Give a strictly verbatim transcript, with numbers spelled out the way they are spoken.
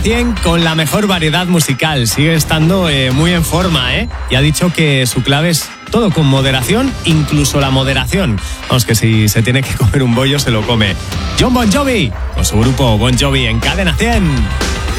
cien con la mejor variedad musical. Sigue estando eh, muy en forma, ¿eh? Y ha dicho que su clave es todo con moderación, incluso la moderación. Vamos, que si se tiene que comer un bollo, se lo come. Jon Bon Jovi, con su grupo Bon Jovi en Cadena cien.